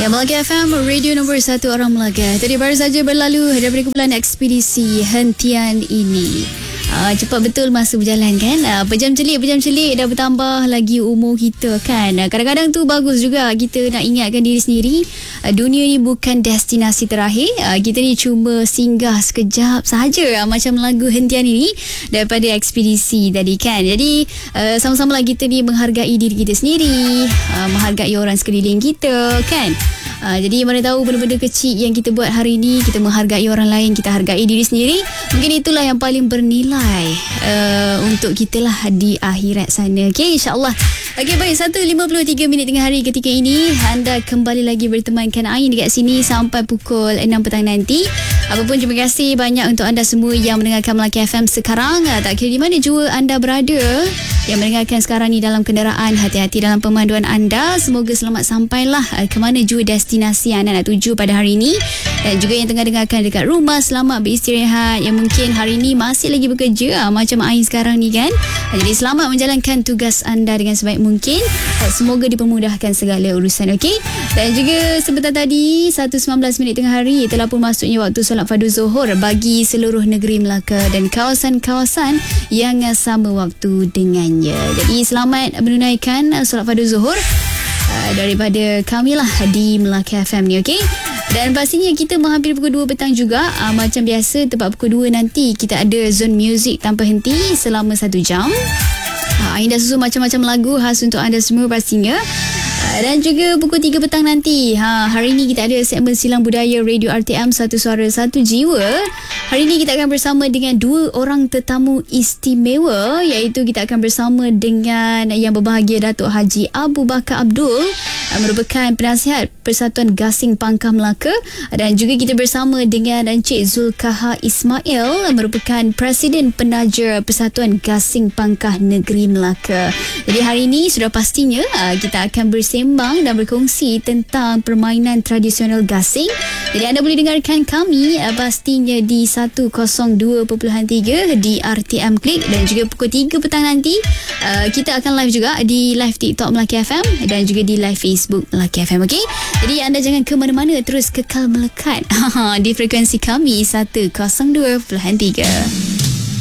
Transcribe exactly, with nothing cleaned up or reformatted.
Ya, Melaka F M, radio nombor satu orang Melaka. Tadi baru saja berlalu daripada kumpulan ekspedisi hentian ini. Uh, cepat betul masa berjalan kan. Uh, pejam celik, pejam celik dah bertambah lagi umur kita kan. Uh, kadang-kadang tu bagus juga kita nak ingatkan diri sendiri. Uh, dunia ni bukan destinasi terakhir. Uh, kita ni cuma singgah sekejap sahaja. Uh, macam lagu hentian ini daripada ekspedisi tadi kan. Jadi uh, sama-sama lah kita ni menghargai diri kita sendiri. Uh, menghargai orang sekeliling kita kan. Uh, jadi mana tahu benda-benda kecil yang kita buat hari ini, kita menghargai orang lain, kita hargai diri sendiri. Mungkin itulah yang paling bernilai uh, untuk kita lah di akhirat sana. Okay, insyaAllah. Okay, baik. satu lima puluh tiga minit tengah hari ketika ini. Anda kembali lagi bertemankan Ain dekat sini sampai pukul enam petang nanti. Apapun, terima kasih banyak untuk anda semua yang mendengarkan Melaka F M sekarang. Uh, tak kira di mana jua anda berada yang mendengarkan sekarang ni dalam kenderaan. Hati-hati dalam pemanduan anda. Semoga selamat sampailah uh, ke mana jua destinasi anda nak tuju pada hari ini. Dan juga yang tengah dengarkan dekat rumah, selamat beristirahat. Yang mungkin hari ini masih lagi bekerja uh, macam Ain sekarang ni kan. Uh, jadi selamat menjalankan tugas anda dengan sebaik mungkin. Uh, semoga dipermudahkan segala urusan. Okey. Dan juga sebentar tadi satu sembilan belas minit tengah hari telah pun masuknya waktu solat fardu zuhur bagi seluruh negeri Melaka dan kawasan-kawasan yang sama waktu dengannya. Jadi selamat menunaikan solat fardu zuhur uh, daripada kami lah di Melaka F M ni, okey. Dan pastinya kita menghampiri pukul dua petang juga. uh, Macam biasa tepat pukul dua nanti kita ada zone music tanpa henti selama satu jam. uh, Ain dah susun macam-macam lagu khas untuk anda semua pastinya. Dan juga pukul tiga petang nanti, ha, hari ini kita ada segmen Silang Budaya Radio R T M Satu Suara Satu Jiwa. Hari ini kita akan bersama dengan dua orang tetamu istimewa, iaitu kita akan bersama dengan yang berbahagia Datuk Haji Abu Bakar Abdul, merupakan penasihat Persatuan Gasing Pangkah Melaka, dan juga kita bersama dengan Encik Zulkaha Ismail, merupakan Presiden Penaja Persatuan Gasing Pangkah Negeri Melaka. Jadi hari ini sudah pastinya kita akan bersama sembang dan berkongsi tentang permainan tradisional gasing. Jadi anda boleh dengarkan kami uh, pastinya di seratus dua perpuluhan tiga di R T M Klik, dan juga pukul tiga petang nanti uh, kita akan live juga di live TikTok Melaka F M dan juga di live Facebook Melaka F M. Okey. Jadi anda jangan ke mana-mana, terus kekal melekat di frekuensi kami seratus dua perpuluhan tiga.